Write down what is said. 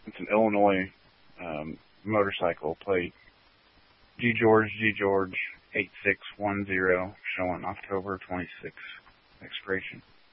It's an Illinois motorcycle plate. G. George 8610, showing October 26th expiration.